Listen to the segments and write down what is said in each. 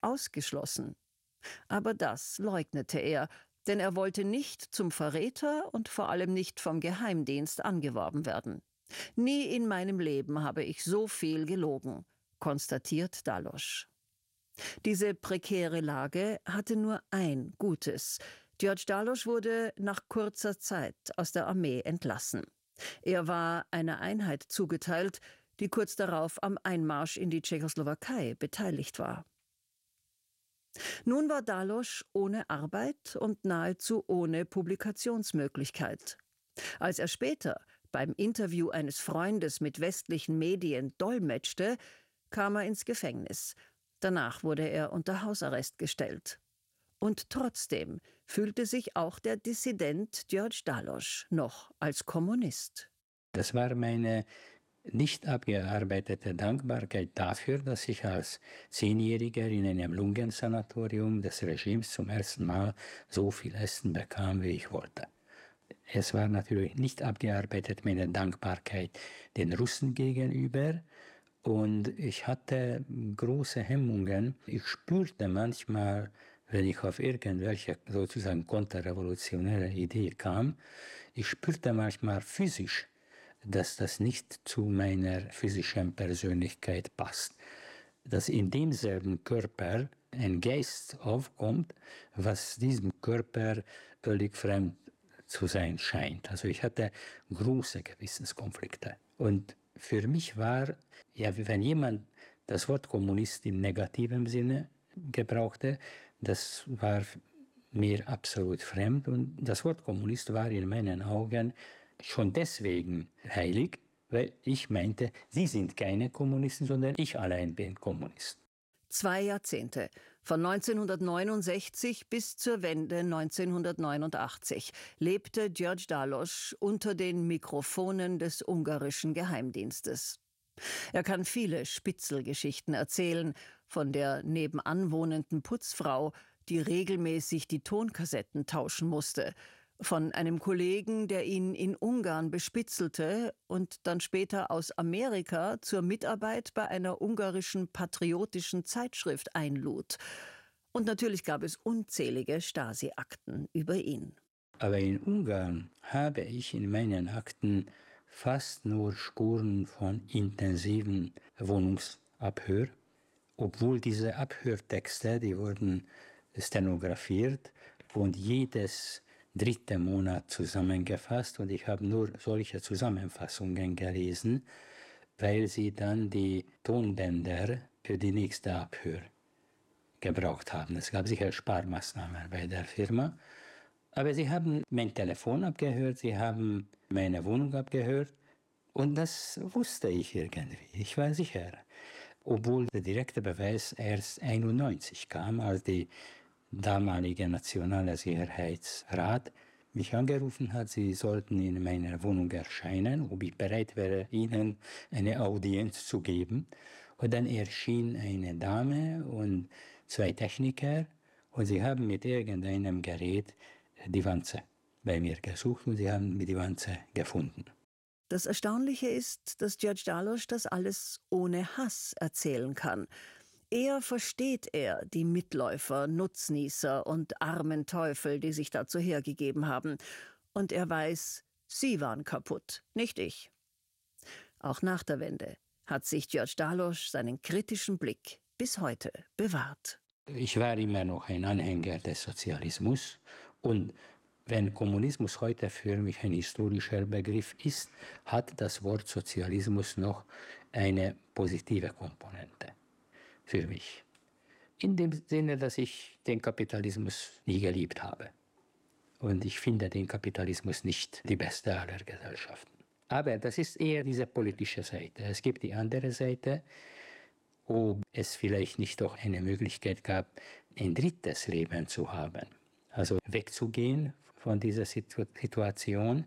ausgeschlossen. Aber das leugnete er, denn er wollte nicht zum Verräter und vor allem nicht vom Geheimdienst angeworben werden. Nie in meinem Leben habe ich so viel gelogen, konstatiert Dall'Osch. Diese prekäre Lage hatte nur ein Gutes. György Dall'Osch wurde nach kurzer Zeit aus der Armee entlassen. Er war einer Einheit zugeteilt, die kurz darauf am Einmarsch in die Tschechoslowakei beteiligt war. Nun war Dall'Osch ohne Arbeit und nahezu ohne Publikationsmöglichkeit. Als er später beim Interview eines Freundes mit westlichen Medien dolmetschte, kam er ins Gefängnis. Danach wurde er unter Hausarrest gestellt. Und trotzdem fühlte sich auch der Dissident György Dall'Osch noch als Kommunist. Das war meine nicht abgearbeitete Dankbarkeit dafür, dass ich als 10-Jähriger in einem Lungensanatorium des Regimes zum ersten Mal so viel Essen bekam, wie ich wollte. Es war natürlich nicht abgearbeitet meine Dankbarkeit den Russen gegenüber. Und ich hatte große Hemmungen. Ich spürte manchmal, wenn ich auf irgendwelche sozusagen konterrevolutionäre Idee kam, ich spürte manchmal physisch, dass das nicht zu meiner physischen Persönlichkeit passt. Dass in demselben Körper ein Geist aufkommt, was diesem Körper völlig fremd zu sein scheint. Also ich hatte große Gewissenskonflikte. Und für mich war, ja, wenn jemand das Wort Kommunist im negativen Sinne gebrauchte, das war mir absolut fremd. Und das Wort Kommunist war in meinen Augen schon deswegen heilig, weil ich meinte, Sie sind keine Kommunisten, sondern ich allein bin Kommunist. 2 Jahrzehnte, von 1969 bis zur Wende 1989, lebte György Dall'Osch unter den Mikrofonen des ungarischen Geheimdienstes. Er kann viele Spitzelgeschichten erzählen, von der nebenan wohnenden Putzfrau, die regelmäßig die Tonkassetten tauschen musste, von einem Kollegen, der ihn in Ungarn bespitzelte und dann später aus Amerika zur Mitarbeit bei einer ungarischen patriotischen Zeitschrift einlud. Und natürlich gab es unzählige Stasi-Akten über ihn. Aber in Ungarn habe ich in meinen Akten fast nur Spuren von intensiven Wohnungsabhör, obwohl diese Abhörtexte, die wurden stenografiert und jedes 3. Monat zusammengefasst, und ich habe nur solche Zusammenfassungen gelesen, weil sie dann die Tonbänder für die nächste Abhör gebraucht haben. Es gab sicher Sparmaßnahmen bei der Firma, aber sie haben mein Telefon abgehört, sie haben meine Wohnung abgehört, und das wusste ich irgendwie, ich war sicher. Obwohl der direkte Beweis erst 1991 kam, als die damalige Nationale Sicherheitsrat mich angerufen hat, sie sollten in meiner Wohnung erscheinen, ob ich bereit wäre, ihnen eine Audienz zu geben. Und dann erschien eine Dame und 2 Techniker, und sie haben mit irgendeinem Gerät die Wanze bei mir gesucht, und sie haben die Wanze gefunden. Das Erstaunliche ist, dass György Dall'Osch das alles ohne Hass erzählen kann. Eher versteht er die Mitläufer, Nutznießer und armen Teufel, die sich dazu hergegeben haben. Und er weiß, sie waren kaputt, nicht ich. Auch nach der Wende hat sich György Dall'Osch seinen kritischen Blick bis heute bewahrt. Ich war immer noch ein Anhänger des Sozialismus, und wenn Kommunismus heute für mich ein historischer Begriff ist, hat das Wort Sozialismus noch eine positive Komponente für mich. In dem Sinne, dass ich den Kapitalismus nie geliebt habe. Und ich finde den Kapitalismus nicht die beste aller Gesellschaften. Aber das ist eher diese politische Seite. Es gibt die andere Seite, ob es vielleicht nicht doch eine Möglichkeit gab, ein drittes Leben zu haben. Also wegzugehen von dieser Situation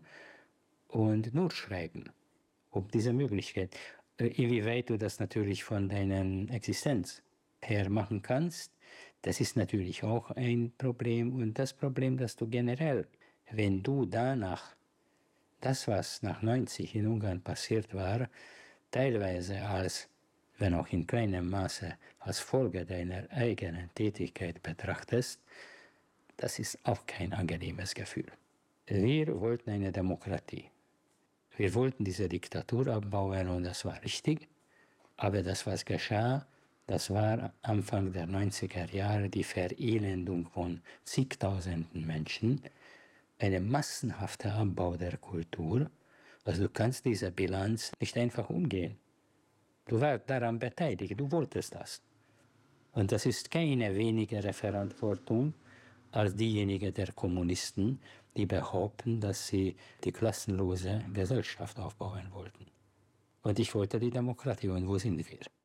und nur schreiben. Ob diese Möglichkeit, inwieweit du das natürlich von deiner Existenz her machen kannst, das ist natürlich auch ein Problem. Und das Problem, dass du generell, wenn du danach, das was nach 90 in Ungarn passiert war, teilweise als wenn auch in kleinem Maße, als Folge deiner eigenen Tätigkeit betrachtest, das ist auch kein angenehmes Gefühl. Wir wollten eine Demokratie. Wir wollten diese Diktatur abbauen und das war richtig. Aber das, was geschah, das war Anfang der 90er Jahre die Verelendung von zigtausenden Menschen, ein massenhafter Abbau der Kultur. Also du kannst diese Bilanz nicht einfach umgehen. Du warst daran beteiligt, du wolltest das. Und das ist keine wenigere Verantwortung als diejenige der Kommunisten, die behaupten, dass sie die klassenlose Gesellschaft aufbauen wollten. Und ich wollte die Demokratie. Und wo sind wir?